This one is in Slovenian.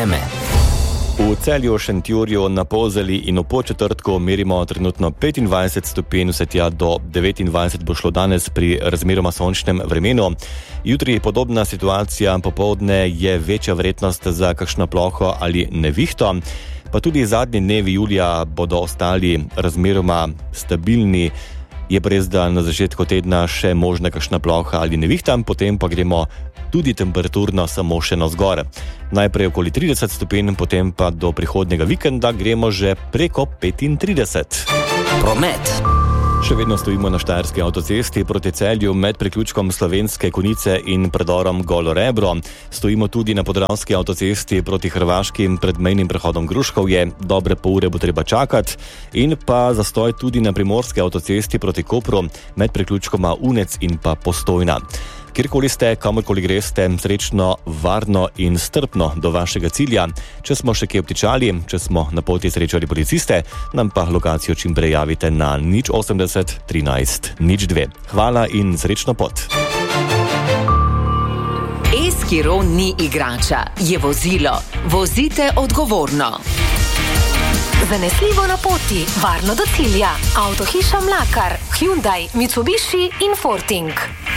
Vreme. V Celju, Šentjurju, na Polzeli in v Podčetrtku merimo trenutno 25 stopinj, vse tja do 29 bo šlo danes pri razmeroma sončnem vremenu. Jutri je podobna situacija, popoldne je večja verjetnost za kakšno ploho ali nevihto, pa tudi zadnji dnevi julija bodo ostali razmeroma stabilni. Je pa res, da na začetku tedna še možna kakšna ploha ali nevihta, potem pa gremo tudi temperaturno samo še navzgor. Najprej okoli 30 stopinj, potem pa do prihodnjega vikenda gremo že preko 35. Promet. Še vedno stojimo na Štajerski avtocesti proti Celju med priključkom Slovenske Konjice in predorom Golo Rebro. Stojimo tudi na Podravski avtocesti proti Hrvaški pred mejnim prehodom Gruškovje. Dobre pol ure bo treba čakati. In pa zastoj tudi na Primorski avtocesti proti Kopru med priključkoma Unec in pa Postojna. Kjerkoli ste, kamorkoli greste, srečno, varno in strpno do vašega cilja. Če smo še kje obtičali, če smo na poti srečali policiste, nam pa lokacijo čim prej javite na 080 13 02. Hvala in srečno pot. Eskiro ni igrača, je vozilo. Vozite odgovorno. Zanesljivo na poti, varno do cilja. Avtohiša Mlakar, Hyundai, Mitsubishi in Forting.